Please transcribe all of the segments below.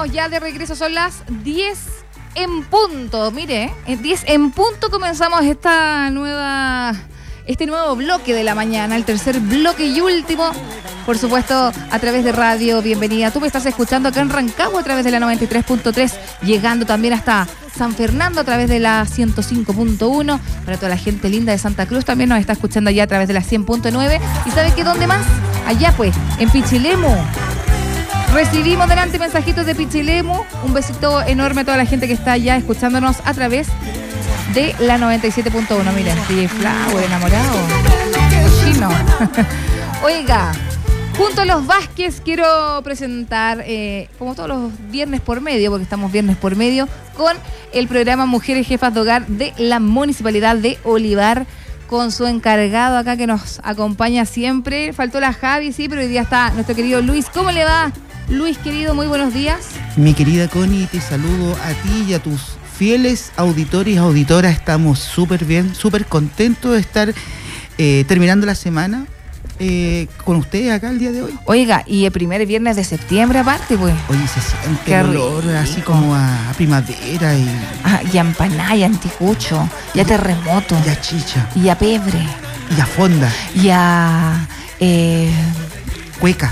estamos ya de regreso, son las 10 en punto. Mire, 10 en punto comenzamos este nuevo bloque de la mañana, el tercer bloque y último, por supuesto, a través de radio. Bienvenida. Tú me estás escuchando acá en Rancagua a través de la 93.3, llegando también hasta San Fernando a través de la 105.1. Para toda la gente linda de Santa Cruz también nos está escuchando allá a través de la 100.9. ¿Y sabe qué? ¿Dónde más? Allá pues, en Pichilemu. Recibimos delante mensajitos de Pichilemu. Un besito enorme a toda la gente que está allá escuchándonos a través de la 97.1. Miren, DJ Flower, enamorado. Chino. Oiga, junto a los Vázquez quiero presentar, como todos los viernes por medio, porque estamos viernes por medio, con el programa Mujeres Jefas de Hogar de la Municipalidad de Olivar, con su encargado acá que nos acompaña siempre. Faltó la Javi, sí, pero hoy día está nuestro querido Luis. ¿Cómo le va, Luis, querido? Muy buenos días. Mi querida Connie, te saludo a ti y a tus fieles auditores y auditoras. Estamos súper bien, súper contentos de estar terminando la semana con ustedes acá el día de hoy. Oiga, y el primer viernes de septiembre aparte, pues. Oye, se siente el olor así como a primavera y a empanada, y a anticucho, y a terremoto, y a chicha, y a pebre, y a fonda, y a cueca.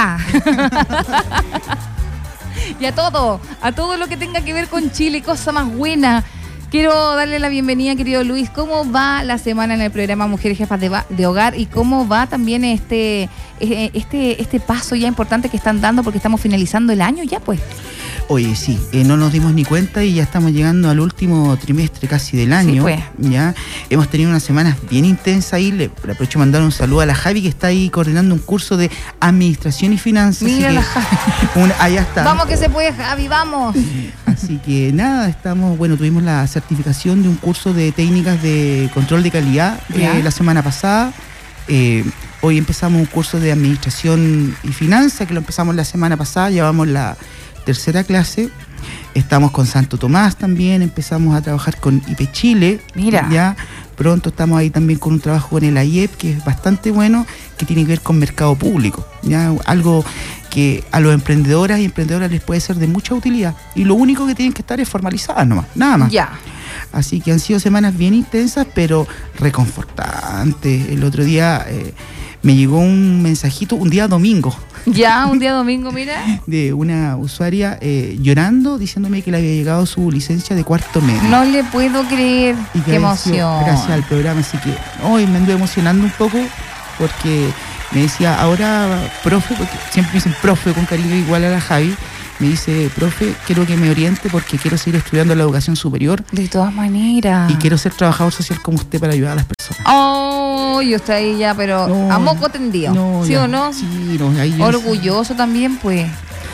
Y a todo lo que tenga que ver con Chile, cosa más buena. Quiero darle la bienvenida, querido Luis. ¿Cómo va la semana en el programa Mujeres Jefas de Hogar? ¿Y cómo va también este paso ya importante que están dando? Porque estamos finalizando el año ya, pues. Oye, sí, no nos dimos ni cuenta y ya estamos llegando al último trimestre casi del año. Sí, pues. Ya hemos tenido unas semanas bien intensas ahí. Le aprovecho mandar un saludo a la Javi, que está ahí coordinando un curso de administración y finanzas. Mira la Javi. Allá está. Vamos que se puede, Javi, vamos. Así que nada, tuvimos la certificación de un curso de técnicas de control de calidad la semana pasada. Hoy empezamos un curso de administración y finanzas, que lo empezamos la semana pasada, llevamos la tercera clase. Estamos con Santo Tomás también, empezamos a trabajar con IP Chile. Mira. Ya pronto estamos ahí también con un trabajo con el AIEP, que es bastante bueno, que tiene que ver con mercado público. Ya algo que a los emprendedoras y emprendedoras les puede ser de mucha utilidad. Y lo único que tienen que estar es formalizadas nomás, nada más. Ya. Así que han sido semanas bien intensas, pero reconfortantes. El otro día me llegó un mensajito, un día domingo. Ya, un día domingo, mira. De una usuaria llorando, diciéndome que le había llegado su licencia de cuarto medio. No le puedo creer. Qué emoción. Gracias al programa, así que hoy me anduve emocionando un poco, porque me decía, ahora, profe, porque siempre me dicen profe con cariño igual a la Javi. Me dice, profe, quiero que me oriente porque quiero seguir estudiando la educación superior. De todas maneras. Y quiero ser trabajador social como usted para ayudar a las personas. Oh, yo estoy ahí ya, pero a moco tendido. ¿Sí ya, o no? Sí, no, ahí orgulloso también, pues.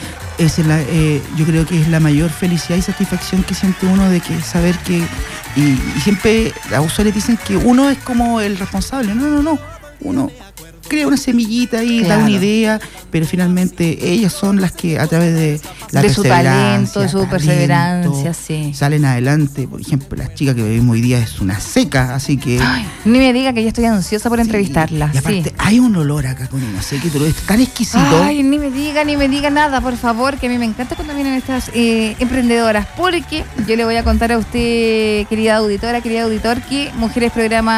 Yo creo que es la mayor felicidad y satisfacción que siente uno de que saber que... Y siempre las usuarias dicen que uno es como el responsable. No. Uno crea una semillita ahí, claro, da una idea, pero finalmente ellas son las que a través de su talento, de su perseverancia, sí, salen adelante. Por ejemplo, la chica que vivimos hoy día es una seca, así que... Ay, ni me diga que ya estoy ansiosa por entrevistarla. Y aparte hay un olor acá con una seca, pero es tan exquisito. Ay, ni me diga nada, por favor, que a mí me encanta cuando vienen estas emprendedoras, porque yo le voy a contar a usted, querida auditora, querido auditor, que Mujeres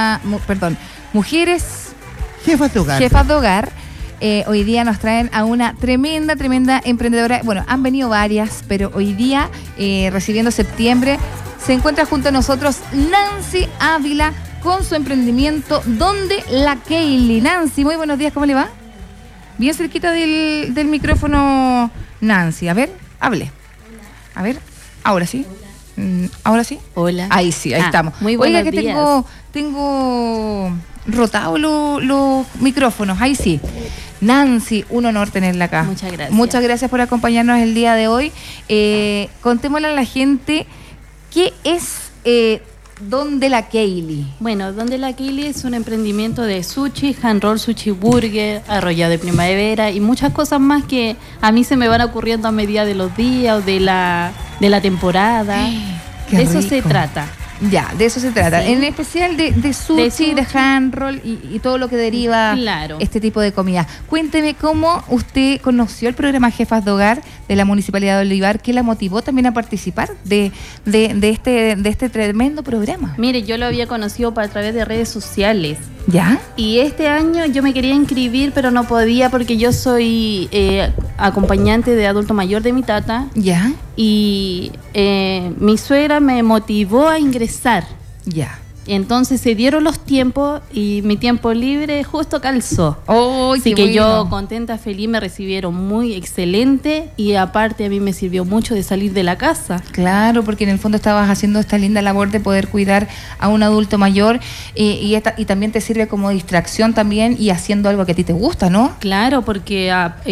Jefas de Hogar, hoy día nos traen a una tremenda emprendedora. Bueno, han venido varias, pero hoy día, recibiendo septiembre, se encuentra junto a nosotros Nancy Ávila con su emprendimiento Donde la Kaylee. Nancy, muy buenos días, ¿cómo le va? Bien cerquita del micrófono, Nancy. A ver, hable. A ver, ahora sí. ¿Ahora sí? Hola. Ahí sí, ahí estamos. Muy buenos días. Oiga, que tengo rotado los micrófonos, ahí sí. Nancy, un honor tenerla acá. Muchas gracias. Muchas gracias por acompañarnos el día de hoy. Contémosle a la gente qué es Donde la Kaylee. Bueno, Donde la Kaylee es un emprendimiento de sushi, hand roll, sushi burger, arrollado de primavera y muchas cosas más que a mí se me van ocurriendo a medida de los días o de la temporada. Qué de eso rico. Se trata. Ya, de eso se trata. Sí. En especial de sushi, de hand roll y todo lo que deriva claro. este tipo de comida. Cuénteme cómo usted conoció el programa Jefas de Hogar de la Municipalidad de Olivar, ¿qué la motivó también a participar de este tremendo programa? Mire, yo lo había conocido a través de redes sociales. ¿Ya? Y este año yo me quería inscribir, pero no podía porque yo soy acompañante de adulto mayor de mi tata. ¿Ya? Y mi suegra me motivó a ingresar. Ya. Entonces se dieron los tiempos y mi tiempo libre justo calzó. Oh, así qué que bueno. yo contenta, feliz, me recibieron muy excelente y aparte a mí me sirvió mucho de salir de la casa. Claro, porque en el fondo estabas haciendo esta linda labor de poder cuidar a un adulto mayor y también te sirve como distracción también y haciendo algo que a ti te gusta, ¿no? Claro, porque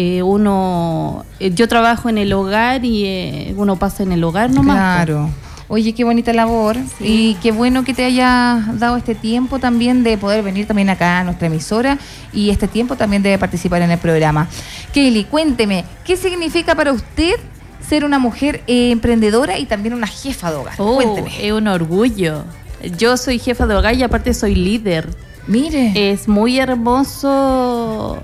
yo trabajo en el hogar y uno pasa en el hogar nomás. Claro. Oye, qué bonita labor, sí. Y qué bueno que te hayas dado este tiempo también de poder venir también acá a nuestra emisora y este tiempo también de participar en el programa. Kelly, cuénteme, ¿qué significa para usted ser una mujer emprendedora y también una jefa de hogar? Cuénteme. Es un orgullo. Yo soy jefa de hogar y aparte soy líder. Mire. Es muy hermoso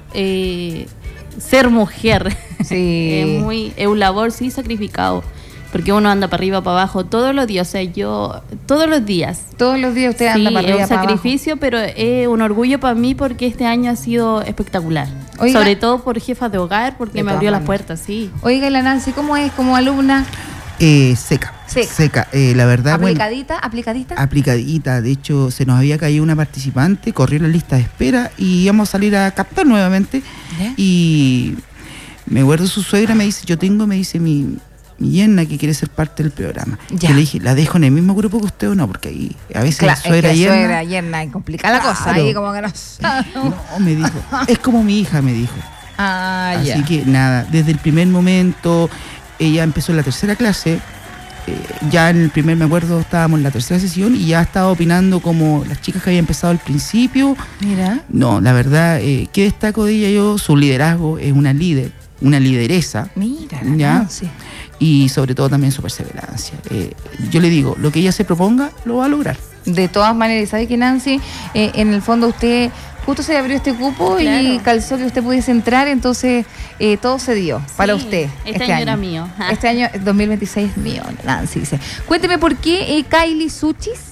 ser mujer. Sí. Es un labor, sí, sacrificado. Porque uno anda para arriba, para abajo todos los días. O sea, yo todos los días. Todos los días usted anda para arriba, es un sacrificio, pero es un orgullo para mí porque este año ha sido espectacular. Oiga, sobre todo por jefa de hogar, porque me abrió las puertas, sí. Oiga, y la Nancy, ¿cómo es como alumna? Seca. La verdad, ¿Aplicadita? Aplicadita. De hecho, se nos había caído una participante, corrió la lista de espera y íbamos a salir a captar nuevamente. ¿Ya? Y me acuerdo, su suegra me dice mi yerna que quiere ser parte del programa. Ya. Yo le dije, ¿la dejo en el mismo grupo que usted o no? Porque ahí a veces claro, suegra yerna y complica la cosa. Ahí como que no. No, me dijo. Es como mi hija, me dijo. Ya. Así que nada, desde el primer momento, ella empezó en la tercera clase. Ya en el primer, me acuerdo, estábamos en la tercera sesión y ya estaba opinando como las chicas que habían empezado al principio. Mira. No, la verdad, ¿qué destaco de ella yo? Su liderazgo, es una lideresa. Mira, ¿ya? Sí. Y sobre todo también su perseverancia. Yo le digo, lo que ella se proponga, lo va a lograr. De todas maneras, ¿sabe que Nancy? En el fondo usted justo se abrió este cupo, claro, y calzó que usted pudiese entrar, entonces todo se dio para usted. Este año era mío. Este año 2026 es mío, Nancy dice. Cuénteme por qué Kaylee Suchis.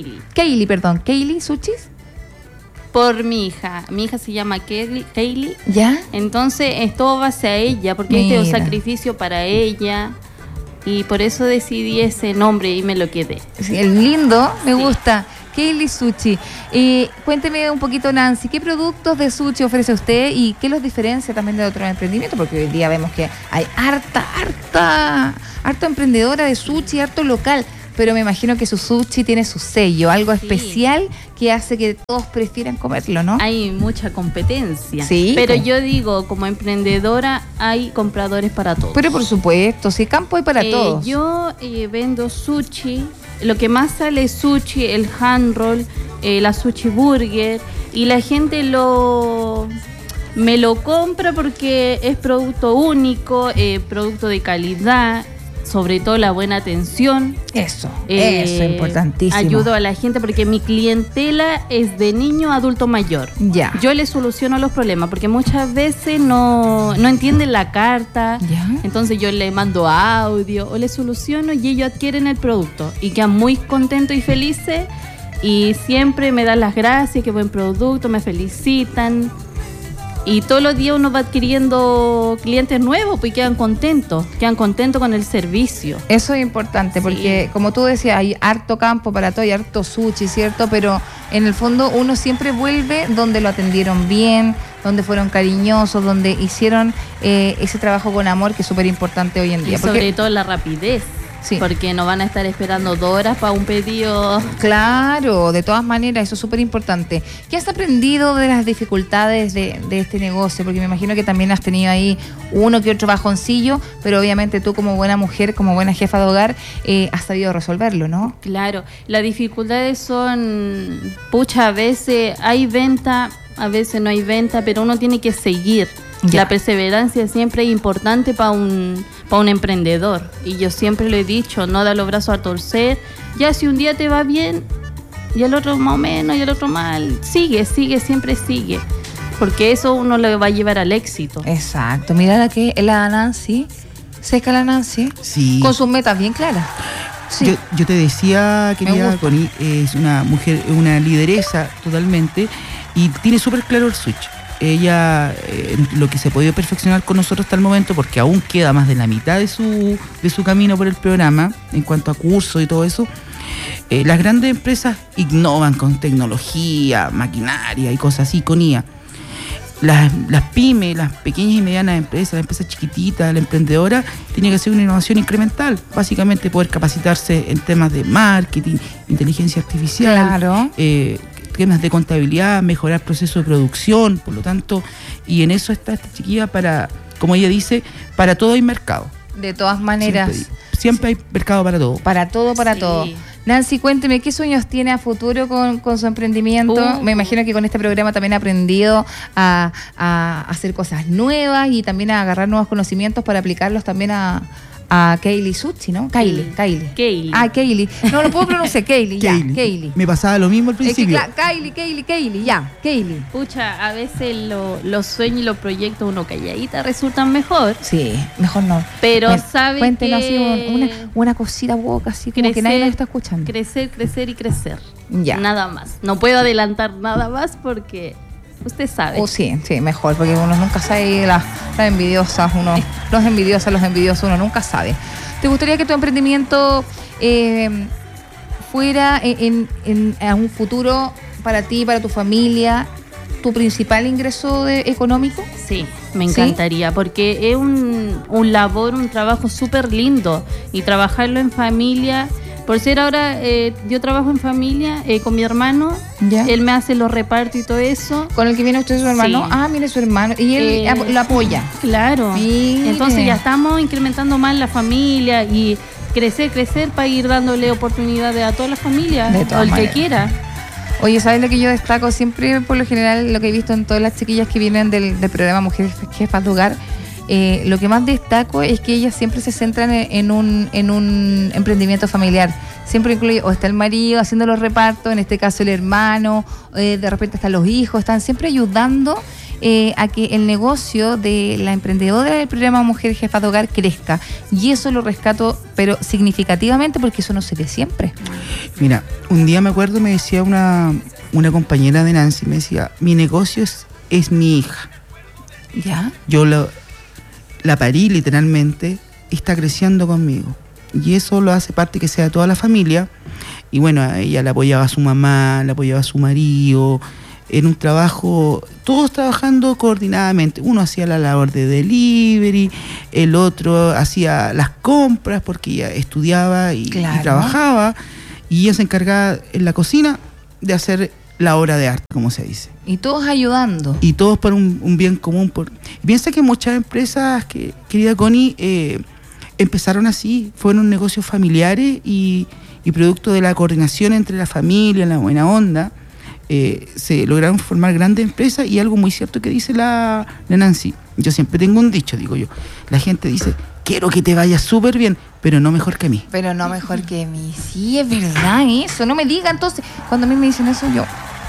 Kaylee Suchis. Por mi hija se llama Kaylee. ¿Ya? Entonces es todo base a ella, porque este es un sacrificio para ella y por eso decidí ese nombre y me lo quedé. Sí, el lindo, me gusta. Kaylee Sushi. Cuénteme un poquito, Nancy, ¿qué productos de sushi ofrece usted y qué los diferencia también de otros emprendimientos? Porque hoy día vemos que hay harto emprendedora de sushi, harto local. Pero me imagino que su sushi tiene su sello, algo especial que hace que todos prefieran comerlo, ¿no? Hay mucha competencia. Sí. Pero yo digo, como emprendedora, hay compradores para todos. Pero por supuesto, si campo hay para todos. Yo vendo sushi, lo que más sale es sushi, el hand roll, la sushi burger, y la gente me lo compra porque es producto único, producto de calidad. Sobre todo la buena atención. Eso es importantísimo. Ayudo a la gente porque mi clientela es de niño a adulto mayor. Ya. Yo les soluciono los problemas porque muchas veces no entienden la carta. Ya. Entonces yo les mando audio o les soluciono y ellos adquieren el producto y quedan muy contentos y felices y siempre me dan las gracias, qué buen producto, me felicitan. Y todos los días uno va adquiriendo clientes nuevos, pues quedan contentos con el servicio. Eso es importante, porque como tú decías, hay harto campo para todo, hay harto sushi, ¿cierto? Pero en el fondo uno siempre vuelve donde lo atendieron bien, donde fueron cariñosos, donde hicieron ese trabajo con amor, que es súper importante hoy en día. Y sobre todo la rapidez. Sí. Porque no van a estar esperando 2 horas para un pedido. Claro, de todas maneras, eso es súper importante. ¿Qué has aprendido de las dificultades de este negocio? Porque me imagino que también has tenido ahí uno que otro bajoncillo, pero obviamente tú como buena mujer, como buena jefa de hogar, has sabido resolverlo, ¿no? Claro, las dificultades son, a veces hay venta, a veces no hay venta, pero uno tiene que seguir. Ya. La perseverancia siempre es importante para un emprendedor. Y yo siempre lo he dicho, no da los brazos a torcer. Ya si un día te va bien, y el otro más o menos, y el otro mal, sigue, siempre sigue. Porque eso uno le va a llevar al éxito. Exacto. Mira la Nancy Seca la Nancy. Sí. Con sus metas bien claras. Sí. Yo te decía, querida Connie, es una mujer, una lideresa totalmente y tiene súper claro el switch. Ella, lo que se ha podido perfeccionar con nosotros hasta el momento, porque aún queda más de la mitad de su camino por el programa, en cuanto a cursos y todo eso, las grandes empresas innovan con tecnología, maquinaria y cosas así, con IA. Las pymes, las pequeñas y medianas empresas, las empresas chiquititas, la emprendedora, tiene que hacer una innovación incremental. Básicamente poder capacitarse en temas de marketing, inteligencia artificial, claro. Temas de contabilidad, mejorar procesos de producción, por lo tanto, y en eso está esta chiquilla para, como ella dice, para todo hay mercado. De todas maneras. Siempre hay mercado para todo. Para todo. Nancy, cuénteme, ¿qué sueños tiene a futuro con su emprendimiento? Me imagino que con este programa también ha aprendido a hacer cosas nuevas y también a agarrar nuevos conocimientos para aplicarlos también a Kaylee Suchi, ¿no? Kaylee. Ah, Kaylee. No lo puedo pronunciar, Kaylee. Me pasaba lo mismo al principio. Kaylee. Pucha, a veces los sueños y los proyectos uno calladita resultan mejor. Sí, mejor no. Pero sabe cuéntenos que... así una cosita boca, así como que nadie nos está escuchando. Crecer y crecer. Ya. Nada más. No puedo adelantar nada más porque... Usted sabe. Sí, mejor, porque uno nunca sabe las envidiosas, los envidiosos, uno nunca sabe. ¿Te gustaría que tu emprendimiento fuera a un futuro para ti, para tu familia, tu principal ingreso económico? Sí, me encantaría, porque es un trabajo súper lindo y trabajarlo en familia. Por ser ahora, yo trabajo en familia con mi hermano. ¿Ya? Él me hace los repartos y todo eso. ¿Con el que viene usted, su hermano? Sí. Ah, mire, su hermano. ¿Y él lo apoya? Claro. Mire. Entonces ya estamos incrementando más la familia y crecer para ir dándole oportunidades a toda la familia, o el que quiera. Oye, ¿sabes lo que yo destaco siempre, por lo general, lo que he visto en todas las chiquillas que vienen del programa Mujeres Jefas de Hogar? Lo que más destaco es que ellas siempre se centran en un emprendimiento familiar. Siempre incluye, o está el marido haciendo los repartos, en este caso el hermano, de repente están los hijos, están siempre ayudando a que el negocio de la emprendedora del programa Mujer Jefa de Hogar crezca. Y eso lo rescato, pero significativamente, porque eso no se ve siempre. Mira, un día me acuerdo, me decía una compañera de Nancy, me decía, mi negocio es mi hija. ¿Ya? Yo la parí literalmente, está creciendo conmigo. Y eso lo hace parte que sea de toda la familia. Y bueno, a ella la apoyaba a su mamá, la apoyaba a su marido, en un trabajo, todos trabajando coordinadamente. Uno hacía la labor de delivery, el otro hacía las compras porque ella estudiaba y trabajaba. Y ella se encargaba en la cocina de hacer la obra de arte, como se dice. Y todos ayudando. Y todos por un bien común. Piensa que muchas empresas, querida Connie, empezaron así, fueron negocios familiares y producto de la coordinación entre la familia, la buena onda, se lograron formar grandes empresas. Y algo muy cierto que dice la Nancy, yo siempre tengo un dicho, digo yo, la gente dice, quiero que te vaya súper bien, pero no mejor que a mí. Pero no mejor que a mí, sí, es verdad eso, no me diga. Entonces, cuando a mí me dicen eso, yo...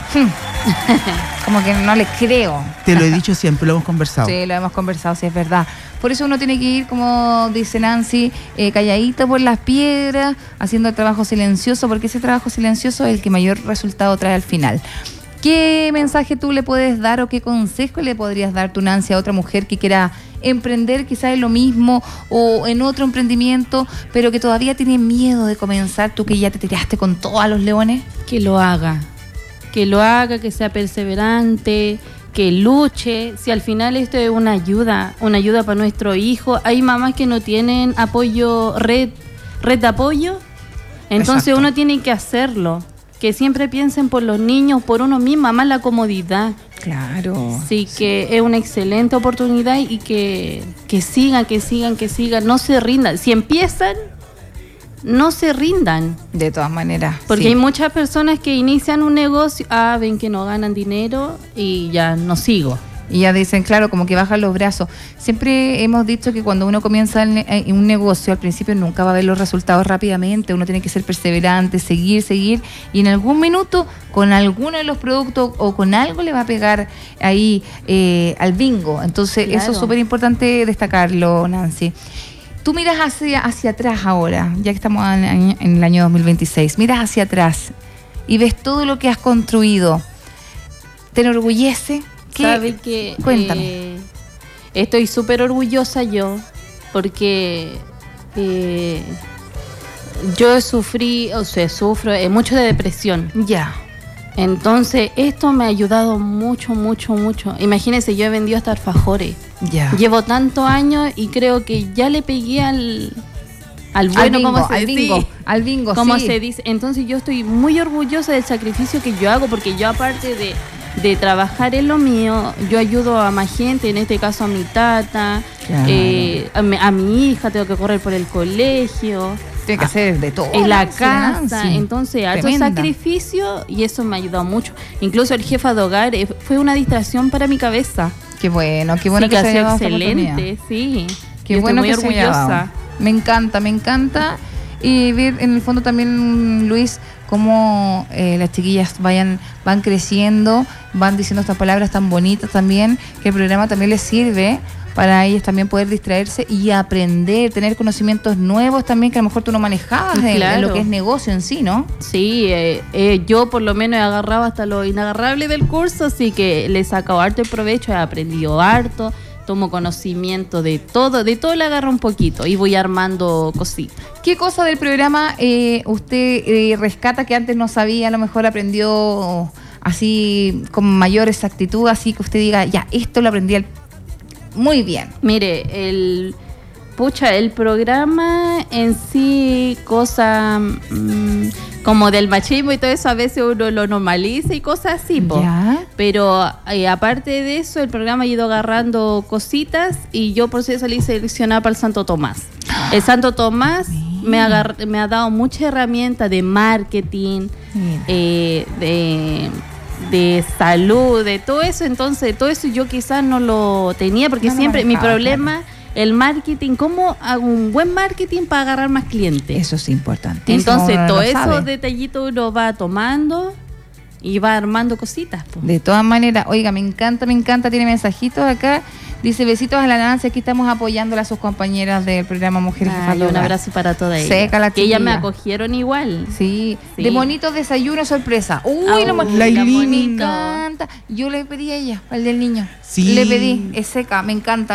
como que no les creo. Te lo he dicho siempre, lo hemos conversado. Sí, lo hemos conversado, sí, es verdad. Por eso uno tiene que ir, como dice Nancy, calladito por las piedras, haciendo el trabajo silencioso, porque ese trabajo silencioso es el que mayor resultado trae al final. ¿Qué mensaje tú le puedes dar o qué consejo le podrías dar tú, Nancy, a otra mujer que quiera emprender quizás en lo mismo o en otro emprendimiento, pero que todavía tiene miedo de comenzar, tú que ya te tiraste con todos los leones? Que lo haga, que sea perseverante, que luche. Si al final esto es una ayuda para nuestro hijo. Hay mamás que no tienen apoyo, red de apoyo, entonces uno tiene que hacerlo. Que siempre piensen por los niños, por uno mismo, más la comodidad. Claro. Sí, que es una excelente oportunidad y que sigan, no se rindan. Si empiezan, no se rindan. De todas maneras. Porque hay muchas personas que inician un negocio, ven que no ganan dinero y ya no sigo. Y ya dicen, claro, como que bajan los brazos. Siempre hemos dicho que cuando uno comienza un negocio, al principio nunca va a ver los resultados rápidamente. Uno tiene que ser perseverante, seguir. Y en algún minuto, con alguno de los productos o con algo le va a pegar ahí al bingo. Entonces, claro, eso es súper importante destacarlo, Nancy. tú miras hacia atrás ahora, ya que estamos en el año 2026, miras hacia atrás y ves todo lo que has construido. ¿Te enorgullece? ¿Sabe que Cuéntame. Estoy súper orgullosa yo, porque yo sufro mucho de depresión. Ya. Entonces, esto me ha ayudado mucho, mucho, mucho. Imagínense, yo he vendido hasta alfajores. Ya. Llevo tantos años y creo que ya le pegué al bueno, al bingo, como sí. se dice. Entonces, yo estoy muy orgullosa del sacrificio que yo hago, porque yo, aparte de trabajar en lo mío, yo ayudo a más gente, en este caso a mi tata, Claro. a mi hija, tengo que correr por el colegio. Tiene que hacer de todo. En la Sí, casa, sí. entonces harto Tremenda. sacrificio, y eso me ha ayudado mucho. Incluso el jefa de hogar fue una distracción para mi cabeza. Qué bueno Sí, que se ha haya sido dado esta oportunidad. excelente, sí. Qué Yo bueno estoy que muy se haya dado. orgullosa. Me encanta. Y ver en el fondo también, Luis, cómo las chiquillas van creciendo, van diciendo estas palabras tan bonitas también, que el programa también les sirve para ellas también poder distraerse y aprender, tener conocimientos nuevos también que a lo mejor tú no manejabas Claro. en lo que es negocio en sí, ¿no? Sí, yo por lo menos he agarrado hasta lo inagarrable del curso, así que le he sacado harto el provecho, he aprendido harto, tomo conocimiento de todo le agarro un poquito y voy armando cositas. ¿Qué cosa del programa usted rescata que antes no sabía, a lo mejor aprendió así con mayor exactitud, así que usted diga, ya, esto lo aprendí muy bien? Mire, el programa en sí, cosa como del machismo y todo eso, a veces uno lo normaliza y cosas así, po. Ya. Pero aparte de eso, el programa ha ido agarrando cositas, y yo por eso salí seleccionada para el Santo Tomás. El Santo Tomás me ha dado muchas herramientas de marketing, de salud, de todo eso. Entonces, todo eso yo quizás no lo tenía, porque No lo siempre mi manejaba, problema, el marketing, ¿cómo hago un buen marketing para agarrar más clientes? Eso es importante. Entonces, todos esos detallitos uno va tomando y va armando cositas, po. De todas maneras, oiga, me encanta, tiene mensajitos acá. Dice, besitos a la Nancy, aquí estamos apoyándola a sus compañeras del programa Mujeres Ay, Jefas de un Hogar. abrazo para todas ellas. Seca la que ellas me chiquilla. acogieron igual. Sí, Sí. de bonitos desayunos sorpresa. Uy, la me Ilín. encanta. Yo le pedí a ella, al del niño. Sí. Le pedí, es seca, me encanta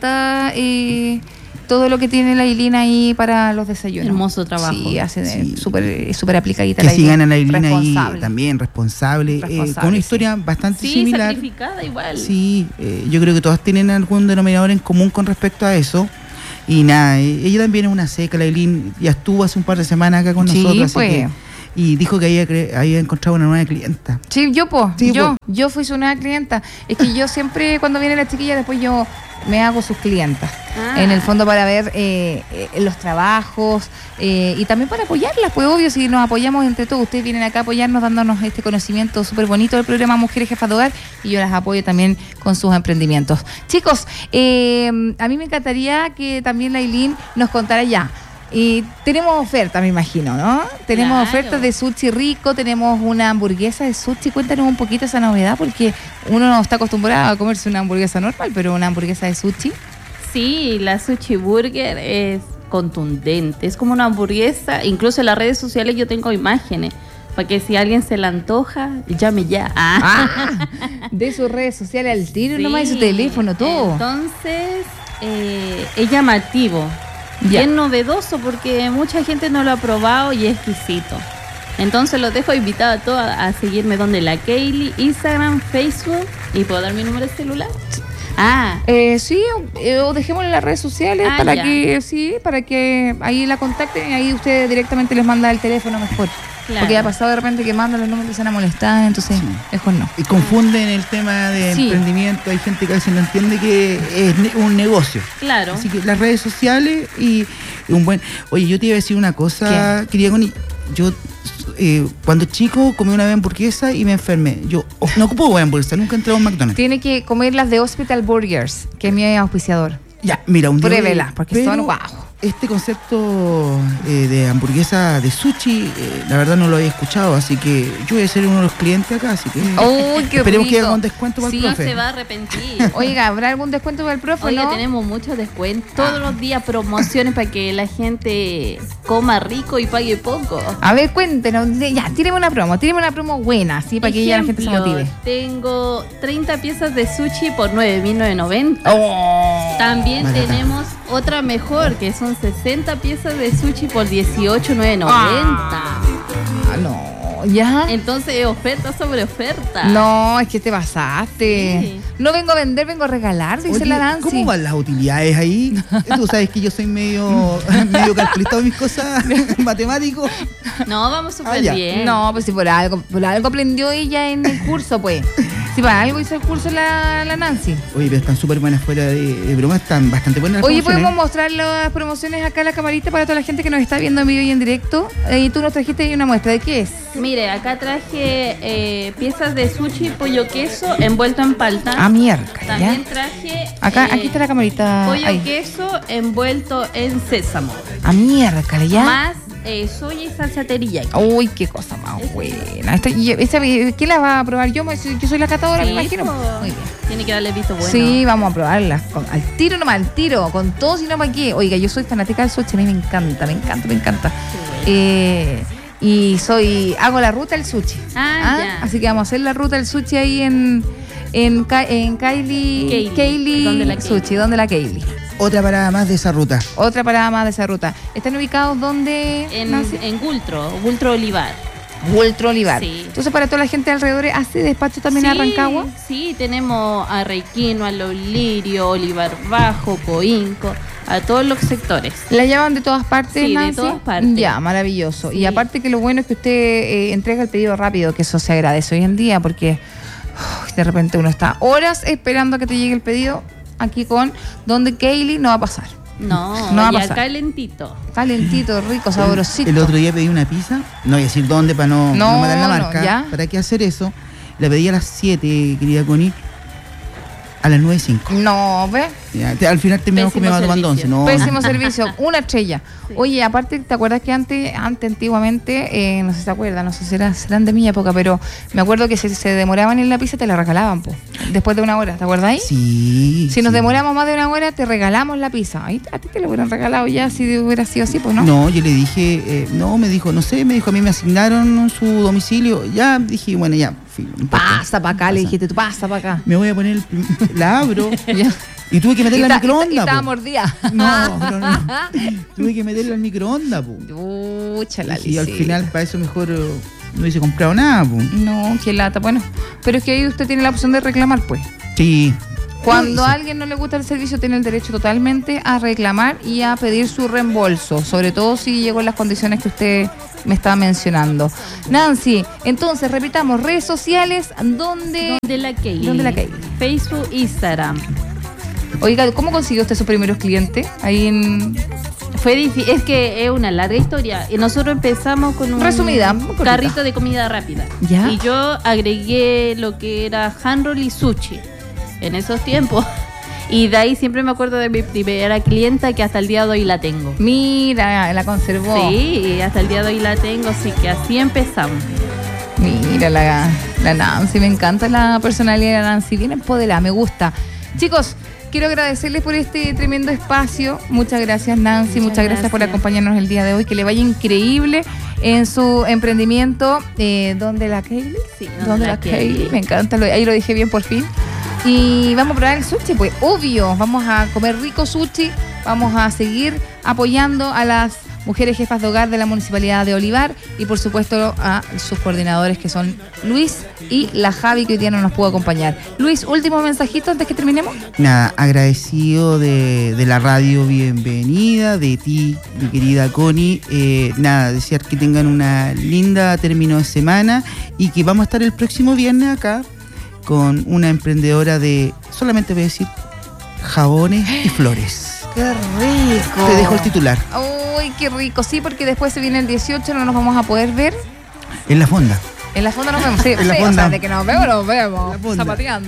todo lo que tiene la Ilina ahí para los desayunos. Hermoso trabajo. Sí, hace Sí. súper aplicadita. Que la sigan a la Ilina. Ilina ahí Responsable. también, responsable, Responsable, con una sí. historia bastante Sí, similar. sacrificada igual. Sí, yo creo que todas tienen algún denominador en común con respecto a eso. Y nada, ella también es una seca, la Eileen ya estuvo hace un par de semanas acá con Sí, nosotros. así pues. y dijo que había encontrado una nueva clienta. Sí, Sí, yo fui su nueva clienta. Es que yo siempre, cuando viene la chiquilla, después yo me hago sus clientas. Ah. En el fondo para ver los trabajos y también para apoyarlas, pues obvio, si nos apoyamos entre todos. Ustedes vienen acá a apoyarnos, dándonos este conocimiento súper bonito del programa Mujeres Jefas de Hogar, y yo las apoyo también con sus emprendimientos. Chicos, a mí me encantaría que también la Eileen nos contara ya. Y tenemos oferta, me imagino, ¿no? Tenemos Claro. ofertas de sushi rico, tenemos una hamburguesa de sushi. Cuéntanos un poquito esa novedad, porque uno no está acostumbrado a comerse una hamburguesa normal, pero una hamburguesa de sushi. Sí, la Sushi Burger es contundente, es como una hamburguesa. Incluso en las redes sociales yo tengo imágenes, para que si alguien se la antoja, llame ya. De sus redes sociales al tiro, Sí. nomás, y su teléfono, todo. Entonces, es llamativo. Y Ya. es novedoso, porque mucha gente no lo ha probado y es exquisito. Entonces los dejo invitados a todos a seguirme donde la Kaylee, Instagram, Facebook. ¿Y puedo dar mi número de celular? Sí, o dejémoslo en las redes sociales para ya. para que ahí la contacten y ahí usted directamente les manda el teléfono mejor. Claro. Porque ha pasado de repente que mandan los números y empiezan a molestar, entonces mejor no. Y confunden el tema de Sí. emprendimiento. Hay gente que a veces no entiende que es un negocio. Claro. Así que las redes sociales y un buen... Oye, yo te iba a decir una cosa, querida Connie. Yo cuando chico comí una vez hamburguesa y me enfermé. Yo no ocupo buena hamburguesa, nunca entré a un McDonald's. Tiene que comer las de Hospital Burgers, que es mi auspiciador. Ya, mira, un día... Pruébela, porque pero son wow. este concepto de hamburguesa de sushi, la verdad no lo había escuchado, así que yo voy a ser uno de los clientes acá, así que qué esperemos rico. que haga un descuento para el Sí, profe. se va a arrepentir. Oiga, ¿habrá algún descuento para el profe? Oiga, ¿no? tenemos muchos descuentos. Todos los días promociones para que la gente coma rico y pague poco. A ver, cuéntenos. Ya, tíreme una promo buena, así para que ya la gente se Ejemplo, motive. Tengo 30 piezas de sushi por 9.990. Oh. También Barata. tenemos otra mejor, que son 60 piezas de sushi por 18.990. Ah, no, ya. Entonces, oferta sobre oferta. No, es que te basaste. Sí. No vengo a vender, vengo a regalar, dice Oye, la Nancy. ¿cómo van las utilidades ahí? Tú sabes que yo soy medio calculista con mis cosas, matemático. No, vamos súper ya. bien. No, pues si por algo aprendió ella en el curso, pues. Si para algo hizo el curso la Nancy. Oye, pero están súper buenas fuera de broma, están bastante buenas las Oye, promociones. ¿podemos mostrar las promociones acá en la camarita para toda la gente que nos está viendo en vivo y en directo? Y tú nos trajiste ahí una muestra. ¿De qué es? Mire, acá traje piezas de sushi, pollo queso, envuelto en palta. Ah, mierda, También ya. traje Acá, aquí está la camarita. pollo Ahí. queso envuelto en sésamo. Ah, mierda, ya. Más soya y salsa teriyaki. Uy, qué cosa más buena. ¿Quién la va a probar? Yo soy la catadora, me imagino. po. Muy bien. Tiene que darle visto bueno. Sí, vamos a probarla. Al tiro nomás, al tiro. Con todo, si no, ¿para qué? Oiga, yo soy fanática del sushi. A mí me encanta. Hago la ruta del sushi. Ya. Así que vamos a hacer la ruta del sushi ahí en Kaylee Donde la Sushi, donde la Kaylee. Otra parada más de esa ruta. Otra parada más de esa ruta. ¿Están ubicados donde? En Gultro Olivar. Ultra Olivar. Sí. Entonces, para toda la gente alrededor, ¿hace despacho también a Rancagua? Sí, tenemos a Requino, a Los Lirio, Olivar Bajo, Coinco, a todos los sectores. ¿La llevan de todas partes, Sí, de Nancy? todas partes. Ya, maravilloso. Sí. Y aparte que lo bueno es que usted entrega el pedido rápido, que eso se agradece hoy en día, porque de repente uno está horas esperando a que te llegue el pedido. Aquí con donde Kaylee no va a pasar. No, No va a y pasar. calentito. Calentito, rico, sabrosito. El otro día pedí una pizza, no voy a decir dónde para no matar la No, marca. ¿ya? ¿Para qué hacer eso? La pedí a las 7, querida Connie, a las 9:05. No, ¿ves? Ya, al final terminamos Pésimo comiendo tomando once. servicio. No, Pésimo servicio, una estrella. Sí. Oye, aparte, ¿te acuerdas que antiguamente, no sé si se acuerdan, no sé si serán de mi época, pero me acuerdo que si se demoraban en la pizza te la regalaban, pues, después de una hora, ¿te acuerdas ahí? Sí. Si nos sí. demoramos más de una hora, te regalamos la pizza. Ahí, a ti te lo hubieran regalado ya si hubiera sido así, pues, ¿no? No, yo le dije, me dijo, a mí me asignaron su domicilio. Ya, dije, bueno, ya, filo, no importa. Pasa para acá, le dijiste tú, pasa para acá. Me voy a poner, la abro Ya. y tuve que meterla al microondas. Y estaba po. mordida. No. Tuve que meterla al microondas, po. Pucha, la Y al Licita. final, para eso mejor no hubiese comprado nada, po. No, qué lata. Bueno, pero es que ahí usted tiene la opción de reclamar, pues. Sí. Cuando Sí. a alguien no le gusta el servicio, tiene el derecho totalmente a reclamar y a pedir su reembolso, sobre todo si llegó en las condiciones que usted me estaba mencionando. Nancy, entonces, repitamos, redes sociales, ¿dónde? De la Kaylee. ¿Dónde la Kaylee? Facebook, Instagram. Oiga, ¿cómo consiguió usted sus primeros clientes? Ahí en... Fue difícil, es que es una larga historia. Y nosotros empezamos con un Resumida, muy cortita. carrito de comida rápida. ¿Ya? Y yo agregué lo que era handroll y sushi en esos tiempos. Y de ahí siempre me acuerdo de mi primera clienta que hasta el día de hoy la tengo. Mira, la conservó. Sí, y hasta el día de hoy la tengo, así que así empezamos. Mira la Nancy, me encanta la personalidad de la Nancy, bien empoderada, me gusta. Chicos, quiero agradecerles por este tremendo espacio. Muchas gracias, Nancy, muchas gracias por acompañarnos el día de hoy. Que le vaya increíble en su emprendimiento. ¿Dónde la Kaylee? Sí, ¿Dónde la Kaylee? Me encanta, ahí lo dije bien por fin. Y vamos a probar el sushi, pues obvio, vamos a comer rico sushi, vamos a seguir apoyando a las mujeres jefas de hogar de la Municipalidad de Olivar y por supuesto a sus coordinadores que son Luis y la Javi, que hoy día no nos pudo acompañar. Luis, último mensajito antes que terminemos. Nada, agradecido de la radio, bienvenida, de ti, mi querida Connie. Nada, desear que tengan una linda término de semana y que vamos a estar el próximo viernes acá con una emprendedora de, solamente voy a decir, jabones y flores. ¡Qué rico! Te dejo el titular. ¡Uy, qué rico! Sí, porque después se viene el 18, no nos vamos a poder ver. En la fonda. En la fonda nos vemos, sí, En la sí, fonda. o sea, de que nos vemos, En la fonda. zapateando.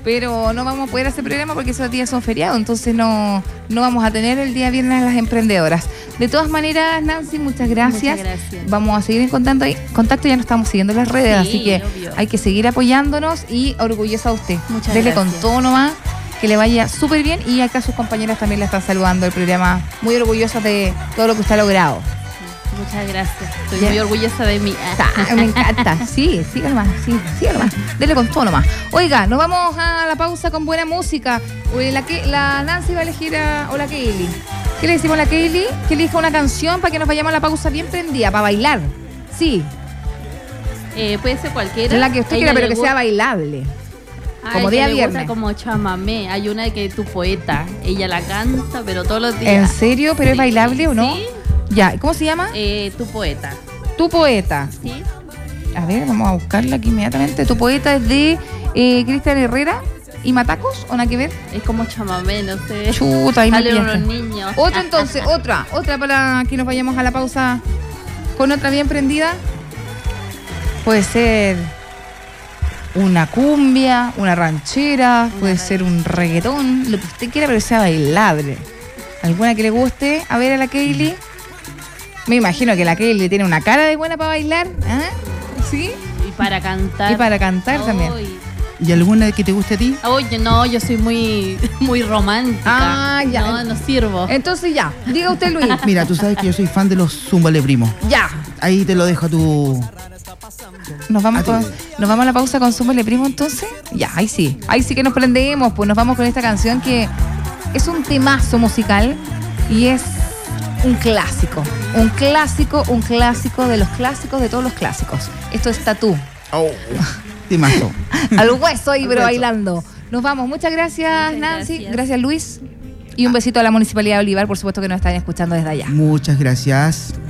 pero no vamos a poder hacer programa porque esos días son feriados, entonces no vamos a tener el día viernes las emprendedoras. De todas maneras, Nancy, muchas gracias. Vamos a seguir en contacto, ya nos estamos siguiendo en las redes, Sí, así que obvio. hay que seguir apoyándonos y orgullosa de usted. Muchas Dele gracias. con todo nomás, que le vaya súper bien, y acá sus compañeras también la están saludando el programa, muy orgullosas de todo lo que usted ha logrado. Muchas gracias. Estoy Ya. muy orgullosa de mí. Me encanta. Sí, siga nomás. Sí, siga nomás. Dele con todo nomás. Oiga, nos vamos a la pausa con buena música. La Nancy va a elegir o la Kaylee. ¿Qué le decimos a la Kaylee? Que elija una canción para que nos vayamos a la pausa bien prendida, para bailar. Sí, Puede ser cualquiera. la que usted A quiera, ella pero le que sea gusta- bailable. como a día ella le gusta viernes. como chamamé. Hay una que es Tu Poeta. Ella la canta, pero todos los ¿En días. serio? ¿Pero es Sí, bailable o no? sí. Ya, ¿cómo se llama? Tu Poeta. Tu Poeta. ¿Sí? A ver, vamos a buscarla aquí inmediatamente. Tu Poeta es de Cristian Herrera y Matacos, ¿o nada que ver? Es como chamamé, no sé. Chuta, ahí me Salen pillaste. unos niños. Otra entonces, otra para que nos vayamos a la pausa con otra bien prendida. Puede ser una cumbia, una ranchera, puede ser un reggaetón, lo que usted quiera, pero que sea bailable. ¿Alguna que le guste? A ver, a la Kaylee. Me imagino que la Kaylee tiene una cara de buena para bailar, ¿ah? ¿Sí? Y para cantar. Y para cantar también. ¿Y alguna que te guste a ti? Oye, no, yo soy muy, muy romántica. Ah, ya. No sirvo. Entonces ya, diga usted, Luis. Mira, tú sabes que yo soy fan de los Zúmbale Primo. Ya. Ahí te lo dejo a tu... Nos vamos Ah, a la pausa con Súmale Primo entonces. Ya, ahí sí que nos prendemos, pues nos vamos con esta canción que es un temazo musical y es un clásico de los clásicos de todos los clásicos. Esto es Tatú. Temazo. Al hueso ahí, Al pero hueso. bailando. Nos vamos. Muchas gracias, Muchas Nancy. gracias. Gracias, Luis. Y un besito a la Municipalidad de Olivar, por supuesto que nos están escuchando desde allá. Muchas gracias.